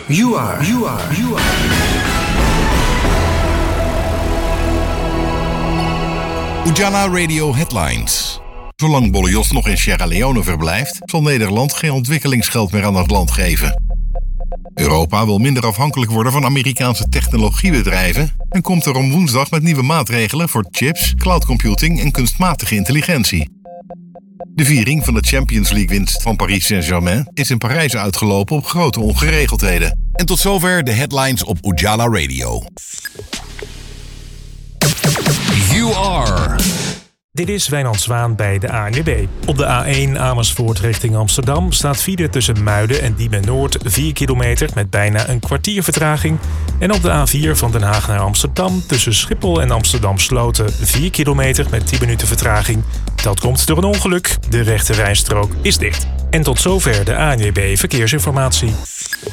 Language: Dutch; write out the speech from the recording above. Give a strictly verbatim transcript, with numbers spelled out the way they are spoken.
You are, you are, you are. Ujala Radio Headlines. Zolang Bollejos nog in Sierra Leone verblijft, zal Nederland geen ontwikkelingsgeld meer aan het land geven. Europa wil minder afhankelijk worden van Amerikaanse technologiebedrijven en komt er om woensdag met nieuwe maatregelen voor chips, cloudcomputing en kunstmatige intelligentie. De viering van de Champions League winst van Paris Saint-Germain is in Parijs uitgelopen op grote ongeregeldheden. En tot zover de headlines op Ujala Radio. You are. Dit is Wijnand Zwaan bij de A N W B. Op de A één Amersfoort richting Amsterdam staat file tussen Muiden en Diemen Noord vier kilometer met bijna een kwartier vertraging. En op de A vier van Den Haag naar Amsterdam tussen Schiphol en Amsterdam Sloten vier kilometer met tien minuten vertraging. Dat komt door een ongeluk. De rechte rijstrook is dicht. En tot zover de A N W B Verkeersinformatie.